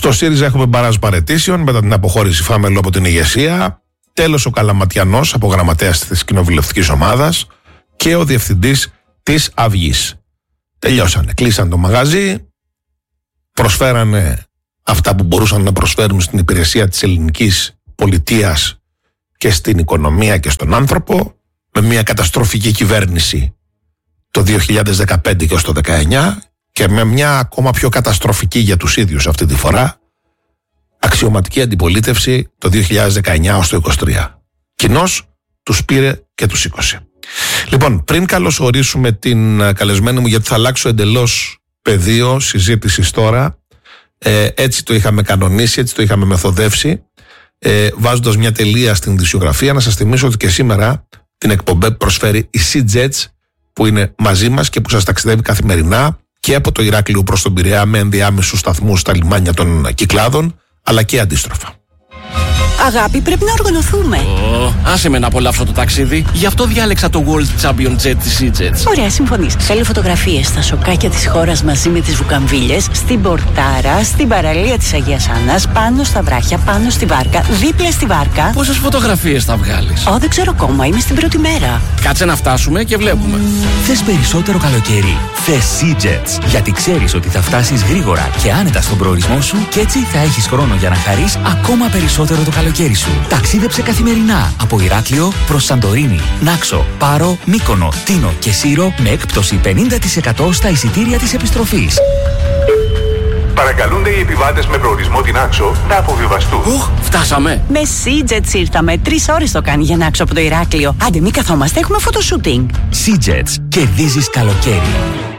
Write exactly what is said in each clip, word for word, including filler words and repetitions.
Στο ΣΥΡΙΖΑ έχουμε μπαράζ παραιτήσεων μετά την αποχώρηση Φάμελου από την ηγεσία. Τέλος ο Καλαματιανός, απογραμματέας της κοινοβουλευτικής ομάδας, και ο διευθυντής της Αυγής. Τελειώσανε, κλείσαν το μαγαζί, προσφέρανε αυτά που μπορούσαν να προσφέρουν στην υπηρεσία της ελληνικής πολιτείας και στην οικονομία και στον άνθρωπο, με μια καταστροφική κυβέρνηση το δύο χιλιάδες δεκαπέντε και ως το δεκαεννιά, και με μια ακόμα πιο καταστροφική για τους ίδιους αυτή τη φορά αξιωματική αντιπολίτευση το δύο χιλιάδες δεκαεννιά ως το είκοσι τρία. Κοινώς τους πήρε και τους σήκωσε. Λοιπόν, πριν καλωσορίσουμε την καλεσμένη μου, γιατί θα αλλάξω εντελώς πεδίο συζήτησης τώρα, ε, έτσι το είχαμε κανονίσει, έτσι το είχαμε μεθοδεύσει, ε, βάζοντας μια τελεία στην ειδησιογραφία, να σας θυμίσω ότι και σήμερα την εκπομπή προσφέρει η SeaJets, που είναι μαζί μας και που σας ταξιδεύει καθημερινά και από το Ηράκλειο προς τον Πειραιά με ενδιάμεσους σταθμούς στα λιμάνια των Κυκλάδων, αλλά και αντίστροφα. Αγάπη, πρέπει να οργανωθούμε. Oh, άσε με να απολαύσω το ταξίδι. Γι' αυτό διάλεξα το World Champion Jet της SeaJets. Ωραία, συμφωνείς. Θέλω φωτογραφίες στα σοκάκια της χώρας μαζί με τις βουκαμβίλες, στην Πορτάρα, στην παραλία της Αγίας Άννας, πάνω στα βράχια, πάνω στη βάρκα, δίπλα στη βάρκα. Πόσες φωτογραφίες θα βγάλεις? Ω, δεν ξέρω ακόμα, είμαι στην πρώτη μέρα. Κάτσε να φτάσουμε και βλέπουμε. Mm. Θες περισσότερο καλοκαίρι? Θες SeaJets. Γιατί ξέρεις ότι θα φτάσεις γρήγορα και άνετα στον προορισμό σου και έτσι θα έχεις χρόνο για να χαρείς ακόμα περισσότερο το καλοκαίρι. Σου. Ταξίδεψε καθημερινά από Ηράκλειο προς Σαντορίνη, Νάξο, Πάρο, Μύκονο, Τίνο και Σύρο με έκπτωση πενήντα τοις εκατό στα εισιτήρια της επιστροφής. Παρακαλούνται οι επιβάτες με προορισμό την Νάξο να αποβιβαστούν. Οχ, φτάσαμε. Με SeaJets ήρθαμε. Τρεις ώρες το κάνει για Νάξο από το Ηράκλειο. Άντε, μη καθόμαστε, έχουμε φωτοσούτινγκ. SeaJets. Κερδίζεις καλοκαίρι.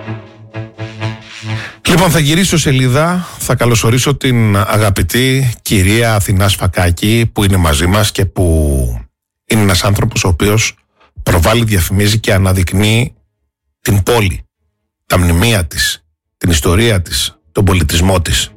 Λοιπόν, θα γυρίσω σελίδα, θα καλωσορίσω την αγαπητή κυρία Αθηνά Σφακάκη, που είναι μαζί μας και που είναι ένας άνθρωπος ο οποίος προβάλλει, διαφημίζει και αναδεικνύει την πόλη, τα μνημεία της, την ιστορία της, τον πολιτισμό της.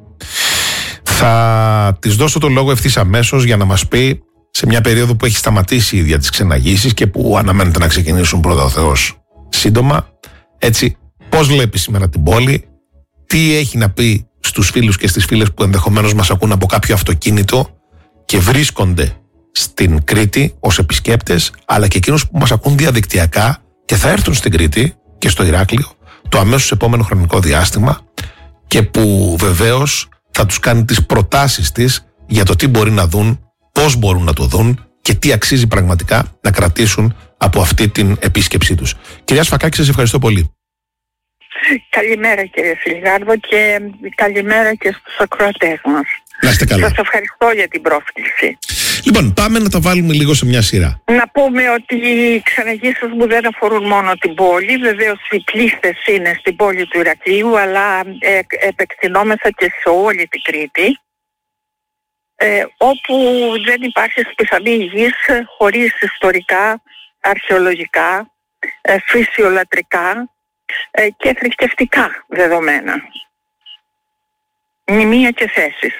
Θα της δώσω το λόγο ευθύς αμέσως για να μας πει, σε μια περίοδο που έχει σταματήσει η ίδια της ξεναγήσεις και που αναμένεται να ξεκινήσουν πρώτα ο Θεός σύντομα, έτσι, πώς βλέπει σήμερα την πόλη, τι έχει να πει στους φίλους και στις φίλες που ενδεχομένως μας ακούν από κάποιο αυτοκίνητο και βρίσκονται στην Κρήτη ως επισκέπτες, αλλά και εκείνους που μας ακούν διαδικτυακά και θα έρθουν στην Κρήτη και στο Ηράκλειο το αμέσως επόμενο χρονικό διάστημα, και που βεβαίως θα τους κάνει τις προτάσεις της για το τι μπορεί να δουν, πώς μπορούν να το δουν και τι αξίζει πραγματικά να κρατήσουν από αυτή την επίσκεψή τους. Κυρία Σφακάκη, σας ευχαριστώ πολύ. Καλημέρα κύριε Φιλγάρδο και καλημέρα και στους ακροατές μας. Να είστε καλά. Σας ευχαριστώ για την πρόσκληση. Λοιπόν, πάμε να τα βάλουμε λίγο σε μια σειρά. Να πούμε ότι οι ξεναγήσεις μου δεν αφορούν μόνο την πόλη. Βεβαίως οι κλίστες είναι στην πόλη του Ηρακλείου, αλλά ε, επεκτηνόμεθα και σε όλη την Κρήτη, ε, όπου δεν υπάρχει σπιθανή γης χωρίς ιστορικά, αρχαιολογικά, ε, φυσιολατρικά και θρησκευτικά δεδομένα, μνημεία και θέσεις.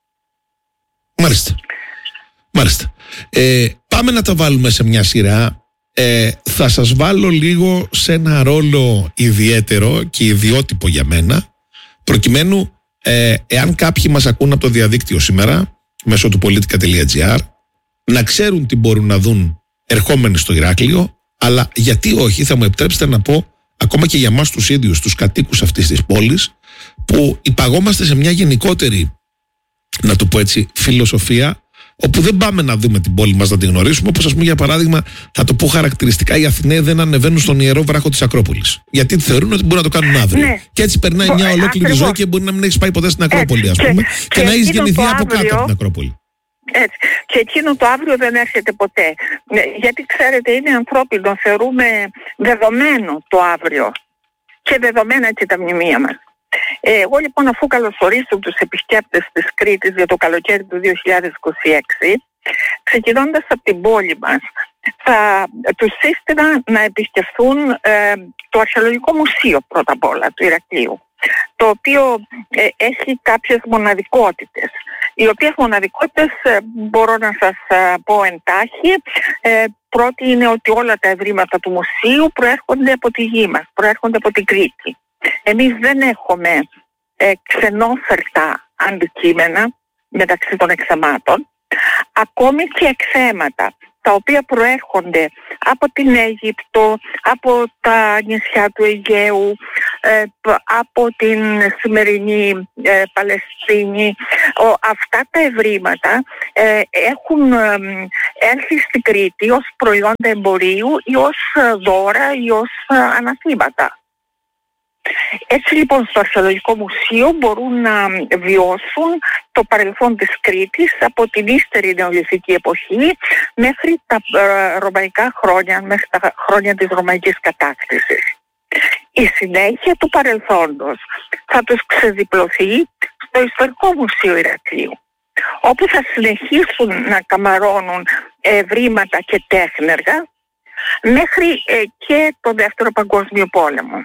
Μάλιστα. Μάλιστα. Ε, πάμε να τα βάλουμε σε μια σειρά. Ε, θα σας βάλω λίγο σε ένα ρόλο ιδιαίτερο και ιδιότυπο για μένα, προκειμένου ε, εάν κάποιοι μας ακούν από το διαδίκτυο σήμερα μέσω του politica τελεία gr να ξέρουν τι μπορούν να δουν ερχόμενοι στο Ηράκλειο, αλλά γιατί όχι, θα μου επιτρέψετε να πω, ακόμα και για μας τους ίδιους, τους κατοίκους αυτής της πόλης, που υπαγόμαστε σε μια γενικότερη, να το πω έτσι, φιλοσοφία, όπου δεν πάμε να δούμε την πόλη μας, να την γνωρίσουμε, όπως ας πούμε για παράδειγμα, θα το πω χαρακτηριστικά, οι Αθηναίοι δεν ανεβαίνουν στον ιερό βράχο της Ακρόπολης. Γιατί θεωρούν ότι μπορούν να το κάνουν αύριο. Ναι. Και έτσι περνάει μια ολόκληρη ακριβώς ζωή και μπορεί να μην έχεις πάει ποτέ στην Ακρόπολη, ας πούμε, και, και, και να έχεις γεννηθεί από αύριο, κάτω από την Ακρόπολη. Έτσι. Και εκείνο το αύριο δεν έρχεται ποτέ. Γιατί ξέρετε, είναι ανθρώπινο, θεωρούμε δεδομένο το αύριο και δεδομένα και τα μνημεία μας. Ε, εγώ λοιπόν, αφού καλωσορίσω τους επισκέπτες της Κρήτης για το καλοκαίρι του δύο χιλιάδες είκοσι έξι, ξεκινώντας από την πόλη μας, θα τους σύστηνα να επισκεφθούν ε, το Αρχαιολογικό Μουσείο πρώτα απ' όλα του Ηρακλείου, το οποίο ε, έχει κάποιες μοναδικότητες, οι οποίες μοναδικότητες ε, μπορώ να σας ε, πω εντάχει. Ε, πρώτη είναι ότι όλα τα ευρήματα του μουσείου προέρχονται από τη γη μας, προέρχονται από την Κρήτη. Εμείς δεν έχουμε ε, ξενόφερτα αντικείμενα μεταξύ των εκθεμάτων, ακόμη και εκθέματα τα οποία προέρχονται από την Αίγυπτο, από τα νησιά του Αιγαίου, ε, από την σημερινή ε, Παλαιστίνη. Ο, αυτά τα ευρήματα ε, έχουν ε, έρθει στην Κρήτη ως προϊόντα εμπορίου ή ως δώρα ή ως αναθήματα. Έτσι λοιπόν στο Αρχαιολογικό Μουσείο μπορούν να βιώσουν το παρελθόν της Κρήτης από την ύστερη νεολιθική εποχή μέχρι τα ε, ρωμαϊκά χρόνια, μέχρι τα χρόνια της ρωμαϊκής κατάκτησης. Η συνέχεια του παρελθόντος θα τους ξεδιπλωθεί στο Ιστορικό Μουσείο Ηρακλείου, όπου θα συνεχίσουν να καμαρώνουν ευρήματα και τέχνεργα μέχρι ε, και το Δεύτερο Παγκόσμιο Πόλεμο,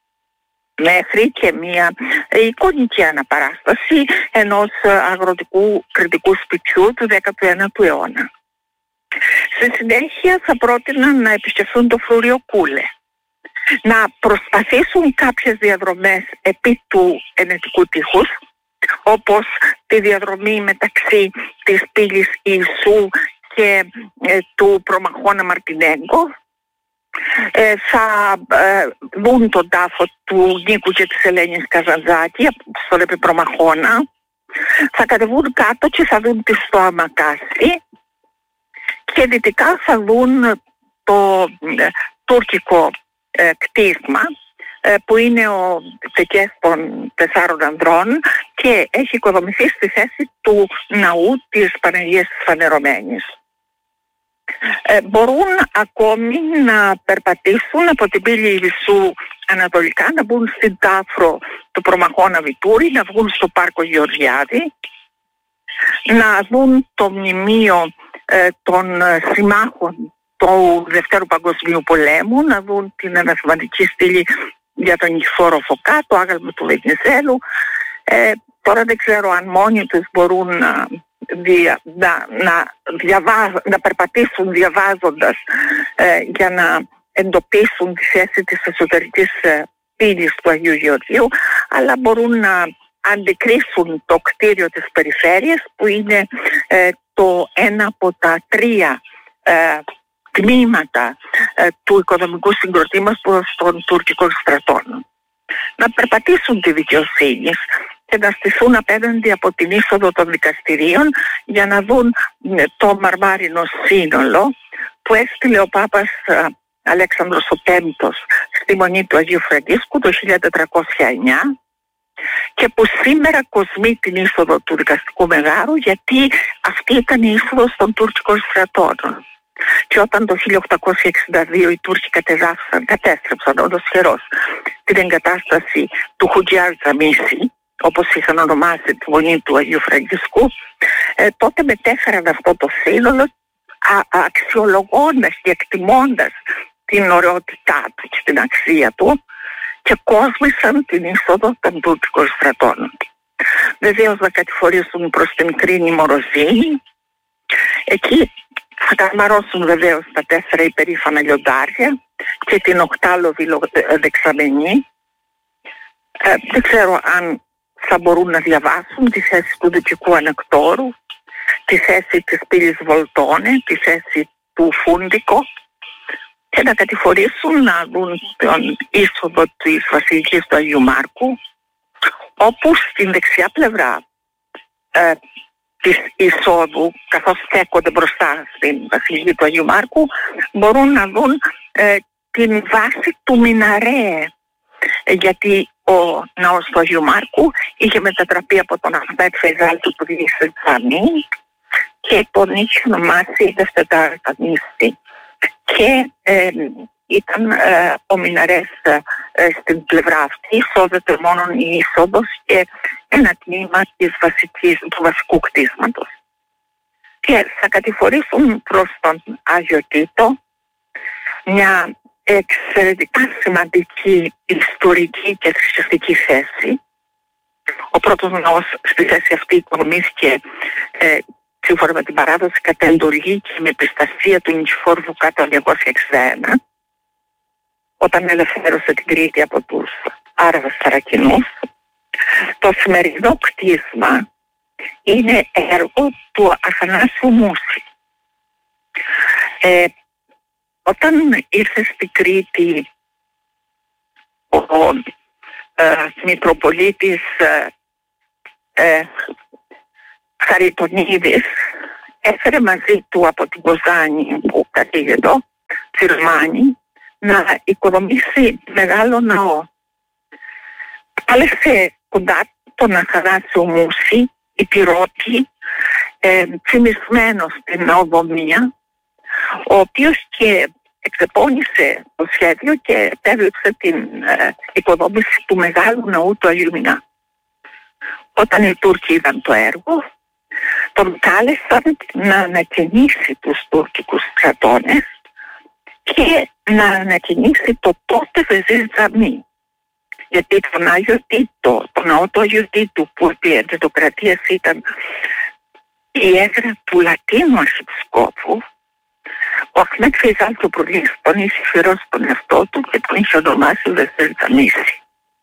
μέχρι και μια εικονική αναπαράσταση ενός αγροτικού κρητικού σπιτιού του δέκατου ένατου αιώνα. Στη συνέχεια θα πρότειναν να επισκεφθούν το Φρούριο Κούλε, να προσπαθήσουν κάποιες διαδρομές επί του ενετικού τείχους, όπως τη διαδρομή μεταξύ της πύλης Ιησού και ε, του προμαχώνα Μαρτινέγκο. Ε, θα ε, δουν τον τάφο του Νίκου και της Ελένης Καζαντζάκη στον Επιπρομαχώνα, θα κατεβούν κάτω και θα δουν τη Στοά Μακάση και δυτικά θα δουν το ε, τουρκικό ε, κτίσμα ε, που είναι ο τεκές των τεσσάρων ανδρών και έχει οικοδομηθεί στη θέση του ναού της Παναγίας της Φανερωμένης. Ε, μπορούν ακόμη να περπατήσουν από την πύλη Ιησού ανατολικά, να μπουν στην τάφρο του Προμαχώνα Βιτούρη, να βγουν στο πάρκο Γεωργιάδη, να δουν το μνημείο ε, των συμμάχων του Δευτέρου Παγκοσμίου Πολέμου, να δουν την αναθεματική στήλη για τον Νικηφόρο Φωκά, το άγαλμα του Βενιζέλου. Ε, τώρα δεν ξέρω αν μόνοι τους μπορούν να Δια, να, να, διαβάζ, να περπατήσουν διαβάζοντας ε, για να εντοπίσουν τη θέση της εσωτερικής ε, πύλης του Αγίου Γεωργίου, αλλά μπορούν να αντικρίσουν το κτίριο της περιφέρειας, που είναι ε, το ένα από τα τρία ε, τμήματα ε, του οικονομικού συγκροτήματος των τουρκικών στρατών. Να περπατήσουν τη δικαιοσύνη και να στηθούν απέναντι από την είσοδο των δικαστηρίων για να δουν το μαρμάρινο σύνολο που έστειλε ο Πάπας Αλέξανδρος ο Πέμπτος στη Μονή του Αγίου Φραγκίσκου το χίλια τετρακόσια εννιά και που σήμερα κοσμεί την είσοδο του δικαστικού μεγάρου, γιατί αυτή ήταν η είσοδος των τουρκικών στρατών. Και όταν το χίλια οκτακόσια εξήντα δύο οι Τούρκοι κατεδάφισαν, κατέστρεψαν ολοσχερός την εγκατάσταση του Χουτζιάρ Τζαμίση, όπως είχαν ονομάσει τη Μονή του Αγίου Φραγκίσκου, ε, τότε μετέφεραν αυτό το σύνολο α, αξιολογώντας και εκτιμώντας την ωραιότητά του και την αξία του και κόσμησαν την είσοδο των τουρκικών στρατών. Βεβαίως να κατηφορήσουν προς την Κρίνη Μοροζίνη. Εκεί θα καμαρώσουν βεβαίως τα τέσσερα υπερήφανα λιοντάρια και την οκτάλοβη δεξαμενή. Ε, δεν ξέρω αν θα μπορούν να διαβάσουν τη θέση του Δυτικού Ανεκτόρου, τη θέση της πύλης Βολτώνε, τη θέση του Φούντικο και να κατηφορήσουν να δουν τον είσοδο της Βασιλικής του Αγίου Μάρκου, όπου στην δεξιά πλευρά ε, της εισόδου, καθώς στέκονται μπροστά στην Βασιλική του Αγίου Μάρκου, μπορούν να δουν ε, την βάση του Μιναρέ, γιατί ο ναός του Αγίου Μάρκου είχε μετατραπεί από τον Αχμέτ Φεϊζάλ του Πουδίσσετζαμί και τον είχε ονομάσει Δευτεταρκανίστη και ε, ήταν ε, ο Μιναρές ε, στην πλευρά αυτή, εισόδεται μόνο η είσοδος και ένα τμήμα της βασικής, του βασικού κτίσματος. Και θα κατηφορήσουν προς τον Άγιο Τίτο, μια εξαιρετικά σημαντική ιστορική και θρησκευτική θέση. Ο πρώτος ναός στη θέση αυτή οικονομήθηκε ε, σύμφωνα με την παράδοση κατά εντολή και με επιστασία του Νικηφόρου Φωκά το εννιακόσια εξήντα ένα, όταν ελευθέρωσε την Κρήτη από τους Άραβες Θαρακινούς. Το σημερινό κτίσμα είναι έργο του Αθανάσιου Μούση. Ε, όταν ήρθε στην Κρήτη ο ε, Μητροπολίτης ε, ε, Χαριτονίδης, έφερε μαζί του από την Κοζάνη που κατήγε εδώ, Τσιρμάνη, να οικοδομήσει μεγάλο ναό. Κάλεσε κοντά τον Αθανάσιο Μούση, υπηρώτη, ε, τσιμισμένο στην ναοδομία, ο οποίος και εξεπώνησε το σχέδιο και επέβλεψε την ε, οικοδόμηση του μεγάλου ναού του Αγίου Μινά. Όταν οι Τούρκοι είδαν το έργο, τον κάλεσαν να ανακαινήσει τους τουρκικούς στρατώνες και να ανακαινήσει το τότε Βεζίρ Τζαμί. Γιατί τον Άγιο Τίτο, τον ναό του Αγίου Τίτου, που επί εντετοκρατίας ήταν η έδρα του Λατίνου Αρχιεπισκόπου, ο Αχμέτ Φεϊζάλ Τοπρουλής τον είχε φυρώσει τον εαυτό του και τον είχε ονομάσει Βεζίρ Τζαμίσι.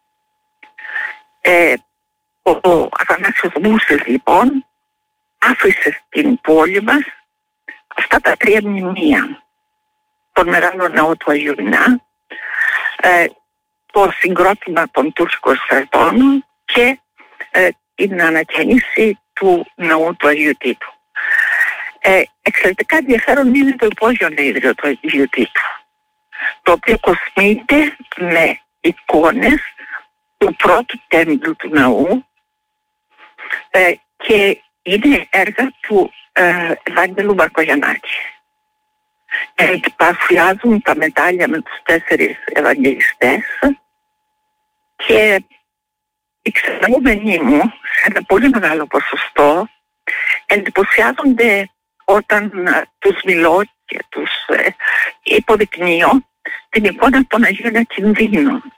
Ε, ο, ο Αθανάσιος Μούσης λοιπόν άφησε στην πόλη μας αυτά τα τρία μνημεία. Τον μεγάλο ναό του Αγίου Μινά, ε, το συγκρότημα των τουρκικών στρατών και ε, την ανακαίνιση του ναού του Αγίου Τίτου. Ε, εξαιρετικά ενδιαφέρον είναι το υπόγειο ναίδριο του Αγίου Τίτου, το οποίο κοσμείται με εικόνες του πρώτου τέμπλου του ναού ε, και είναι έργα του ε, Ευάγγελου Μπαρκογιαννάκη. Ε, παρουσιάζουν τα μετάλλια με τους τέσσερις Ευαγγελιστές και οι ξεναγούμενοι μου σε ένα πολύ μεγάλο ποσοστό εντυπωσιάζονται όταν ε, τους μιλώ και τους ε, υποδεικνύω την εικόνα των Αγίων Ακινδύνων.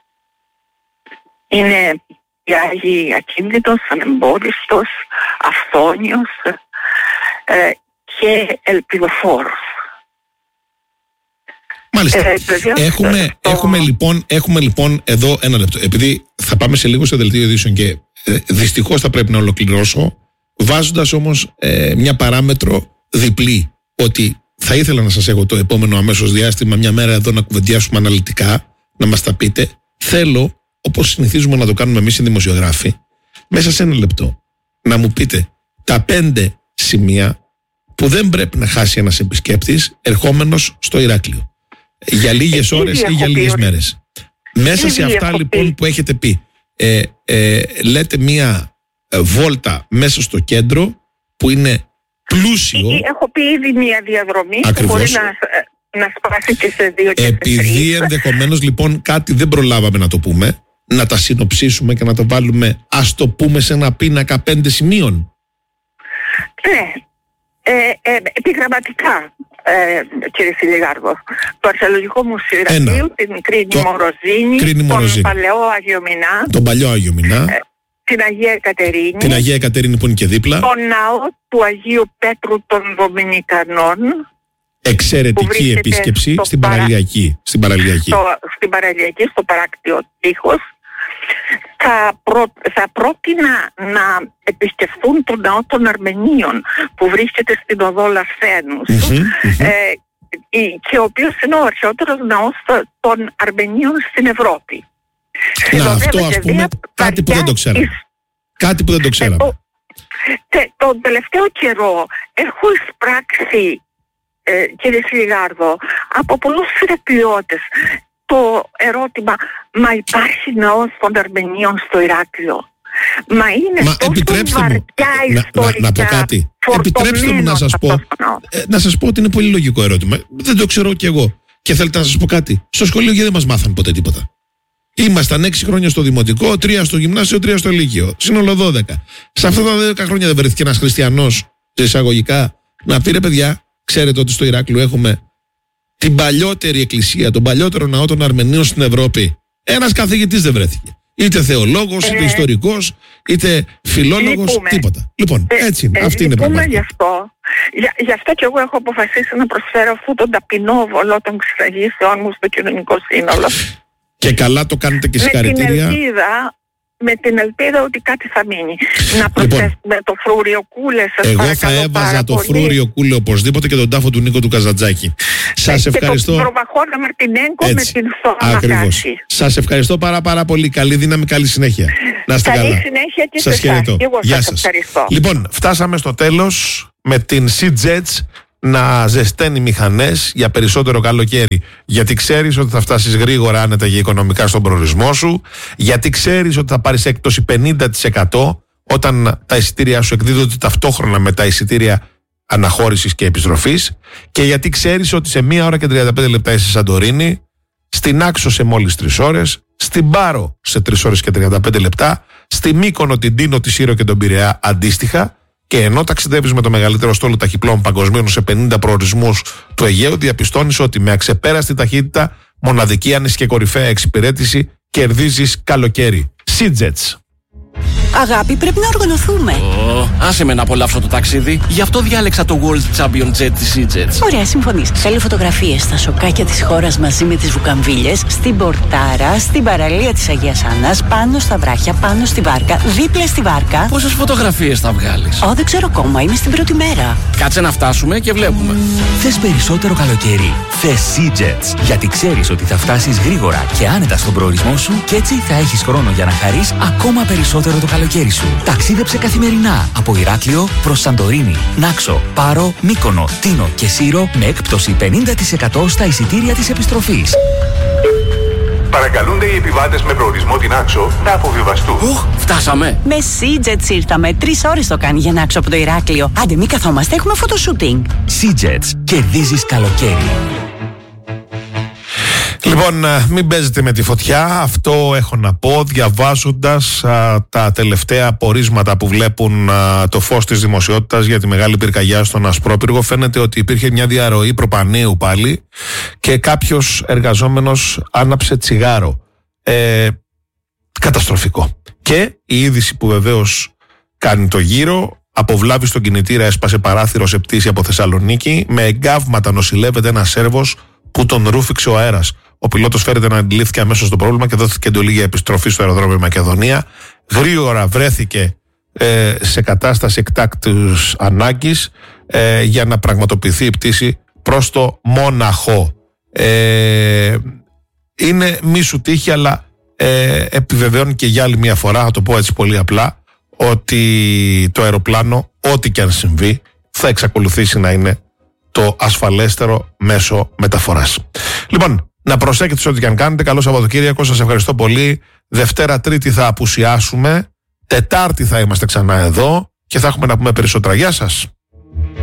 Είναι οι Άγιοι Ακίνδυνος, Ανεμπόδιστος, Αυθόνιος ε, και Ελπιδοφόρος. Μάλιστα. Ε, βεβαίως, έχουμε, το... έχουμε, λοιπόν, έχουμε λοιπόν εδώ ένα λεπτό. Επειδή θα πάμε σε λίγο στο δελτίο ειδήσεων και ε, δυστυχώς θα πρέπει να ολοκληρώσω, βάζοντας όμως ε, μια παράμετρο διπλή, ότι θα ήθελα να σας έχω το επόμενο αμέσως διάστημα μια μέρα εδώ να κουβεντιάσουμε αναλυτικά, να μας τα πείτε. Θέλω, όπως συνηθίζουμε να το κάνουμε εμείς οι δημοσιογράφοι, μέσα σε ένα λεπτό να μου πείτε τα πέντε σημεία που δεν πρέπει να χάσει ένας επισκέπτης ερχόμενος στο Ηράκλειο. Για λίγες ώρες ή για λίγες μέρες. Μέσα σε αυτά λοιπόν που έχετε πει, ε, ε, λέτε μία ε, βόλτα μέσα στο κέντρο που είναι πλούσιο. Έχω πει ήδη μία διαδρομή ακριβώς, που μπορεί να, να σπάσει και σε δύο και επειδή ενδεχομένως λοιπόν κάτι δεν προλάβαμε να το πούμε, να τα συνοψίσουμε και να το βάλουμε, ας το πούμε, σε ένα πίνακα πέντε σημείων. Ναι, ε, ε, επιγραμματικά. Ε, κύριε Σιλιγάρδο, το Αρχαιολογικό Μουσείο Ηρακλείου, την Κρίνη το... Μοροζίνη, Κρίνη τον Μοροζίνη. Παλαιό Αγιο Μινά, τον παλιό Αγιο Μινά, ε, την Αγία Εκατερίνη, την Αγία Εκατερίνη που είναι και δίπλα, τον ναό του Αγίου Πέτρου των Δομινικανών, εξαιρετική επίσκεψη στην παρα... παραλιακή, στην παραλιακή, στο, στην παραλιακή, στο παράκτιο τείχος. Θα, προ, θα πρότεινα να επισκεφθούν τον ναό των Αρμενίων που βρίσκεται στην οδό Λαθένους, mm-hmm, mm-hmm. Ε, και ο οποίος είναι ο αρχαιότερος ναός των Αρμενίων στην Ευρώπη. Να, αυτό ας πούμε κάτι που δεν το ξέραμε. Εις... Κάτι που δεν το ξέραμε. Ε, τε, τον τελευταίο καιρό έχω εισπράξει, ε, κύριε Σιλιγάρδο, από πολλούς θεραπειώτες το ερώτημα, μα υπάρχει ναός των Αρμενίων στο Ηράκλειο? Μα είναι μα τόσο βαριά μου, ιστορικά. Να, να πω κάτι. Επιτρέψτε μου να σας πω, ε, να σας πω ότι είναι πολύ λογικό ερώτημα. Δεν το ξέρω κι εγώ. Και θέλετε να σας πω κάτι. Στο σχολείο γιατί δεν μας μάθαν ποτέ τίποτα. Ήμασταν έξι χρόνια στο δημοτικό, τρία στο γυμνάσιο, τρία στο λύκειο. Σύνολο δώδεκα. Σε αυτά τα δέκα χρόνια δεν βρέθηκε ένας χριστιανός σε εισαγωγικά να πει, ρε παιδιά, ξέρετε ότι στο Ηράκλειο έχουμε την παλιότερη εκκλησία, τον παλιότερο ναό των Αρμενίων στην Ευρώπη? Ένας καθηγητής δεν βρέθηκε. Είτε θεολόγος, είτε ε, ιστορικός, είτε φιλόλογος, λυπούμε. Τίποτα. Λοιπόν, έτσι είναι. Ε, αυτή είναι η πραγματικότητα. Γι' αυτό, γι, γι' αυτό και εγώ έχω αποφασίσει να προσφέρω αυτόν τον ταπεινό βολό των ξυλαγήσεων μου στο κοινωνικό σύνολο. Και καλά το κάνετε και συγχαρητήρια. Με την ελπίδα με την ελπίδα ότι κάτι θα μείνει. Να προσθέσουμε λοιπόν, το φρούριο κούλε, σας εγώ παρακαλώ. Εγώ θα έβαζα το πολύ. φρούριο κούλε οπωσδήποτε και τον τάφο του Νίκο του Καζαντζάκη. Σας ευχαριστώ. Και τον Προβαχώνα Μαρτινέγκο με την Ακριβώς. Σας ευχαριστώ πάρα πάρα πολύ. Καλή δύναμη, καλή συνέχεια. Να είστε καλή καλά. Καλή συνέχεια και σας σε εσάς. χαιρετώ. Εγώ Γεια σας σας. ευχαριστώ. Λοιπόν, φτάσαμε στο τέλος με την SeaJets να ζεσταίνει μηχανές για περισσότερο καλοκαίρι. Γιατί ξέρεις ότι θα φτάσεις γρήγορα, άνετα και οικονομικά στον προορισμό σου. Γιατί ξέρεις ότι θα πάρεις έκπτωση πενήντα τοις εκατό όταν τα εισιτήρια σου εκδίδονται ταυτόχρονα με τα εισιτήρια αναχώρησης και επιστροφής. Και γιατί ξέρεις ότι σε μία ώρα και τριάντα πέντε λεπτά είσαι Σαντορίνη, στην Άξο σε μόλις τρεις ώρες, στην Πάρο σε τρεις ώρες και τριάντα πέντε λεπτά, στη Μύκονο, την Τίνο, τη Σύρο και τον Πειραιά αντίστοιχα. Και ενώ ταξιδεύεις με το μεγαλύτερο στόλο ταχυπλών παγκοσμίων σε πενήντα προορισμούς του Αιγαίου, διαπιστώνεις ότι με αξεπέραστη ταχύτητα, μοναδική άνεση και κορυφαία εξυπηρέτηση κερδίζεις καλοκαίρι. SeaJets. Αγάπη, πρέπει να οργανωθούμε. Oh, άσε με να απολαύσω το ταξίδι. Γι' αυτό διάλεξα το World Champion Jet της SeaJets. Ωραία, συμφωνείς. Θέλω φωτογραφίες στα σοκάκια της χώρας μαζί με τις βουκαμβίλες, στην Πορτάρα, στην παραλία της Αγίας Άννας, πάνω στα βράχια, πάνω στη βάρκα, δίπλα στη βάρκα. Πόσες φωτογραφίες θα βγάλεις? Ω, δεν ξέρω ακόμα, είμαι στην πρώτη μέρα. Κάτσε να φτάσουμε και βλέπουμε. Θες περισσότερο καλοκαίρι? Θες SeaJets. Γιατί ξέρεις ότι θα φτάσεις γρήγορα και άνετα στον προορισμό σου και έτσι θα έχεις χρόνο για να χαρείς ακόμα περισσότερο το καλοκαίρι σου. Ταξίδεψε καθημερινά από Ηράκλειο προς Σαντορίνη, Νάξο, Πάρο, Μύκονο, Τίνο και Σύρο με έκπτωση πενήντα τοις εκατό στα εισιτήρια της επιστροφής. Παρακαλούνται οι επιβάτες με προορισμό την Άξο να αποβιβαστούν. Ουχ, φτάσαμε. Με SeaJets ήρθαμε. Τρεις ώρες το κάνει για να άξω από το Ηράκλειο. Άντε, μη καθόμαστε, έχουμε φωτοσούτινγκ. SeaJets. Κερδίζεις καλοκαίρι. Λοιπόν, μην παίζετε με τη φωτιά, αυτό έχω να πω διαβάζοντας α, τα τελευταία πορίσματα που βλέπουν α, το φως της δημοσιότητας για τη μεγάλη πυρκαγιά στον Ασπρόπυργο. Φαίνεται ότι υπήρχε μια διαρροή προπανίου πάλι και κάποιος εργαζόμενος άναψε τσιγάρο. Ε, καταστροφικό. Και η είδηση που βεβαίως κάνει το γύρο: αποβλάβει στον κινητήρα, έσπασε παράθυρο σε πτήση από Θεσσαλονίκη. Με εγκάβματα νοσηλεύεται ένας Σέρβος που τον ρούφηξε ο αέρας. Ο πιλότος φέρεται να αντιλήφθηκε αμέσως το πρόβλημα και δόθηκε εντολή για επιστροφή στο αεροδρόμιο Μακεδονία. Γρήγορα βρέθηκε ε, σε κατάσταση εκτάκτους ανάγκης ε, για να πραγματοποιηθεί η πτήση προς το Μόναχο. Ε, είναι μη σου τύχη, αλλά ε, επιβεβαιώνει και για άλλη μια φορά, θα το πω έτσι πολύ απλά, ότι το αεροπλάνο, ό,τι και αν συμβεί, θα εξακολουθήσει να είναι το ασφαλέστερο μέσο μεταφοράς. Λοιπόν, να προσέχετε σε ό,τι και αν κάνετε. Καλό Σαββατοκύριακο, σας ευχαριστώ πολύ. Δευτέρα, Τρίτη θα απουσιάσουμε. Τετάρτη θα είμαστε ξανά εδώ και θα έχουμε να πούμε περισσότερα. Γεια σας.